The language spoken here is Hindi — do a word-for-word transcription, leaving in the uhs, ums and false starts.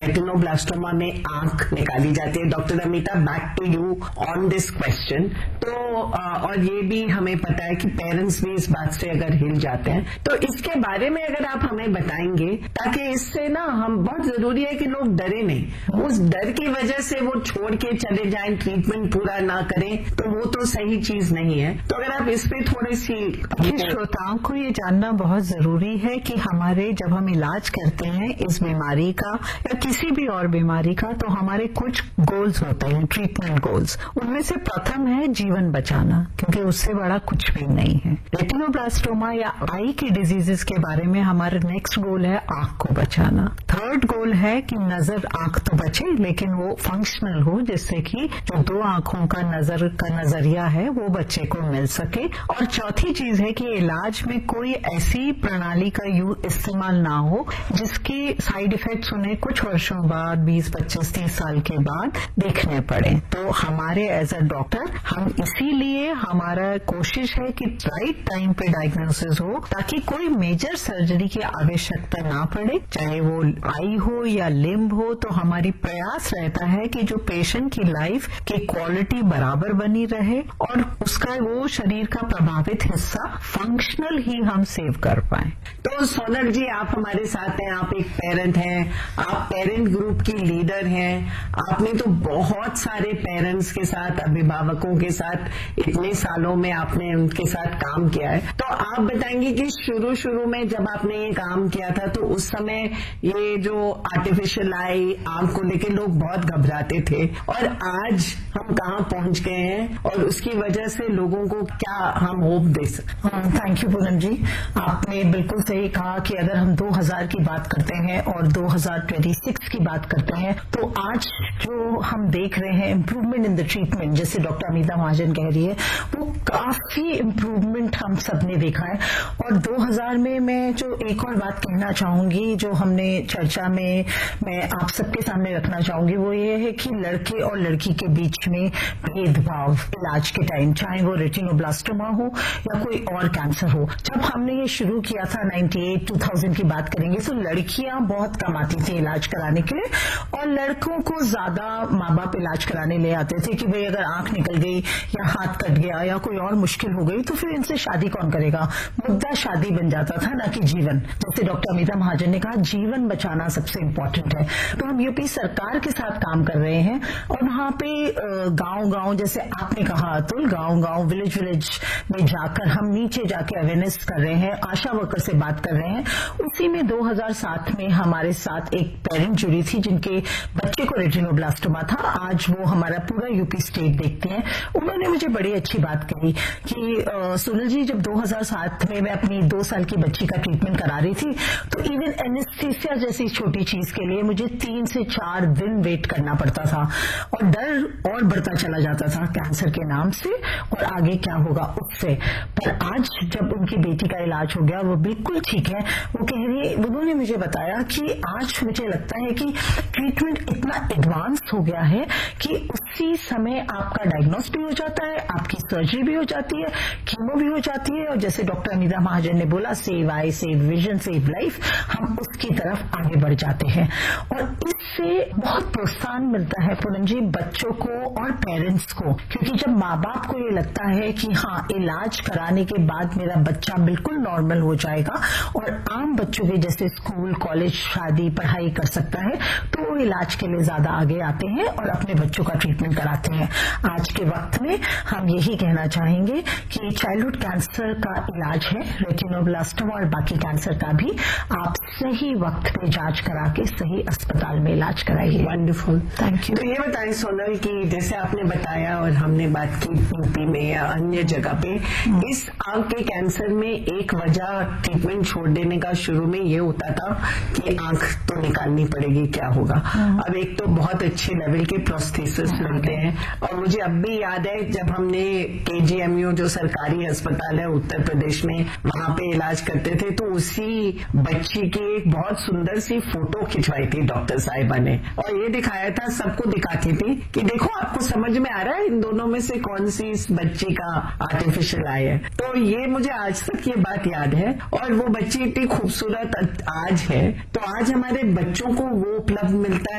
रेटिनोब्लास्टोमा में आंख निकाली जाती है। Doctor Amita, back to you on this question. तो और ये भी हमें पता है कि पेरेंट्स भी इस बात से अगर हिल जाते हैं, तो इसके बारे में अगर आप हमें बताएंगे, ताकि इससे ना हम बहुत जरूरी है कि लोग डरे नहीं। उस डर की वजह से वो छोड़ के चले जाएं, ट्रीटमेंट पूरा ना करें, तो वो तो सही चीज नहीं है। तो अगर आप इस पे थोड़ी सी श्रोताओं को ये जानना बहुत जरूरी है कि हमारे जब हम इलाज करते हैं इस बीमारी का या किसी भी और बीमारी का, तो हमारे कुछ गोल्स होते हैं, ट्रीटमेंट गोल्स। उनमें से प्रथम है जीवन बचाना, क्योंकि उससे बड़ा कुछ भी नहीं है। रेटिनोब्लास्टोमा या आई की डिजीजेस के बारे में हमारा नेक्स्ट गोल है आंख को बचाना। थर्ड गोल है कि नजर आंख तो बचे लेकिन वो फंक्शनल हो, जिससे कि जो दो आंखों का नजर का नजरिया है वो बच्चे को मिल सके। और चौथी चीज है कि इलाज में कोई ऐसी प्रणाली का यूज इस्तेमाल ना हो जिसके साइड इफेक्ट्स उन्हें कुछ वर्षों बाद, बीस पच्चीस तीस साल के बाद देखने पड़े। तो हमारे एज अ डॉक्टर हम इसीलिए हमारा कोशिश है कि राइट टाइम पे डायग्नोसिस हो, ताकि कोई मेजर सर्जरी की आवश्यकता ना पड़े, चाहे वो आई हो या लिम्ब हो। तो हमारी प्रयास रहता है कि जो पेशेंट की लाइफ की क्वालिटी बराबर बनी रहे और उसका वो शरीर का प्रभावित हिस्सा फंक्शनल ही हम सेव कर पाए। तो सोनल जी, आप हमारे साथ हैं, आप एक पेरेंट हैं, आप पेरेंट ग्रुप की लीडर हैं। आपने तो बहुत सारे पेरेंट्स के साथ, अभिभावकों के साथ इतने सालों में आपने उनके साथ काम किया है। तो आप बताएंगे कि शुरू शुरू में जब आपने ये काम किया था, तो उस समय ये जो आर्टिफिशियल आई आंख को लेकर लोग बहुत घबराते थे, और आज हम कहाँ पहुंच गए हैं और उसकी वजह से लोगों को क्या हम होप दे सकते हैं? थैंक यू पूनम जी, आपने बिल्कुल सही कहा कि अगर हम दो हज़ार की बात करते हैं और दो हज़ार छब्बीस की बात करते हैं, तो आज जो हम देख रहे हैं इम्प्रूवमेंट इन द ट्रीटमेंट, जैसे डॉक्टर अमिता महाजन कह रही है, वो काफी इम्प्रूवमेंट हम सबने देखा है। और दो हज़ार में मैं जो एक और बात कहना चाहूंगी, जो हमने चर्चा में मैं आप सबके सामने रखना चाहूंगी, वो ये है कि लड़के और लड़की के बीच में भेदभाव इलाज के टाइम, चाहे वो रेटिनोब्लास्टोमा हो या कोई और कैंसर हो। जब हमने ये शुरू किया था अट्ठानवे दो हज़ार की बात करेंगे, तो लड़कियां बहुत कम आती थी इलाज कराने के लिए और लड़कों को ज्यादा माँ बाप इलाज कराने ले आते थे कि भाई अगर आंख निकल गई या हाथ कट गया या कोई और मुश्किल हो गई तो फिर इनसे शादी कौन करेगा। मुद्दा शादी बन जाता था, ना कि जीवन। जैसे डॉक्टर अमिता महाजन ने कहा, जीवन बचाना सबसे इम्पोर्टेंट है। तो हम यूपी सरकार के साथ काम कर रहे हैं और वहां पे गांव गांव, जैसे आपने कहा अतुल, गांव गांव विलेज विलेज में जाकर हम नीचे जाके अवेयरनेस कर रहे हैं, आशा वर्कर से बात कर रहे हैं। उसी में दो हज़ार सात में हमारे साथ एक पेरेंट जुड़ी थी जिनके बच्चे को रेटिनोब्लास्टोमा था। आज वो हमारा पूरा यूपी स्टेट देखते हैं। उन्होंने मुझे बड़ी अच्छी बात कही कि सुनील जी, जब दो हज़ार सात में मैं अपनी दो साल की बच्ची का ट्रीटमेंट करा रही थी, तो इवन एनेस्थीसिया जैसी छोटी चीज के लिए मुझे तीन से चार दिन वेट करना पड़ता था और डर और बढ़ता चला जाता था कैंसर के नाम से और आगे क्या होगा उससे। पर आज जब उनकी बेटी का इलाज हो गया, वो बिल्कुल ठीक है, वो कह रही, उन्होंने मुझे बताया कि आज मुझे लगता है कि ट्रीटमेंट इतना एडवांस हो गया है कि उसी समय आपका डायग्नोस भी हो जाता है, आपकी सर्जरी भी हो जाती है, कीमो भी हो जाती है, और जैसे डॉक्टर अमिता महाजन ने बोला, save I, save vision, save life, हम उसकी तरफ आगे बढ़ जाते हैं। और इससे बहुत प्रोत्साहन मिलता है पूनम जी बच्चों को और पेरेंट्स को, क्योंकि जब माँ बाप को ये लगता है कि हाँ, इलाज कराने के बाद मेरा बच्चा बिल्कुल नॉर्मल हो जाएगा और आम बच्चों के जैसे स्कूल, कॉलेज, शादी, पढ़ाई कर सकता है, तो वो इलाज के लिए ज्यादा आगे आते हैं और अपने बच्चों का ट्रीटमेंट कराते हैं। आज के वक्त में हम यही कहना चाहेंगे कि चाइल्डहुड कैंसर का इलाज है, रेटिनोब्लास्टोमा और बाकी कैंसर का भी, आप सही वक्त पे जांच करा के सही अस्पताल में इलाज कराइए। Wonderful, thank you. तो ये बताएं सोनल कि जैसे आपने बताया और हमने बात की यूपी में या अन्य जगह पे, इस आंख के कैंसर में एक वजह ट्रीटमेंट छोड़ देने का शुरू में ये होता था कि आंख तो निकालनी पड़ेगी, क्या होगा। अब एक तो बहुत अच्छे लेवल के प्रोस्थेसिस मिलते हैं, और मुझे अब भी याद है जब हमने केजीएमयू जो सरकारी अस्पताल है उत्तर प्रदेश में, वहां पे इलाज करते थे, तो उसी बच्ची की एक बहुत सुंदर सी फोटो खिंचवाई थी डॉक्टर साहिबा ने, और ये दिखाया था, सबको दिखाती थी कि देखो आपको समझ में आ रहा है इन दोनों में से कौन सी इस बच्ची का आर्टिफिशियल आई है। तो ये मुझे आज तक ये बात याद है, और वो बच्ची इतनी खूबसूरत आज है। तो आज हमारे बच्चों को वो उपलब्ध मिलता है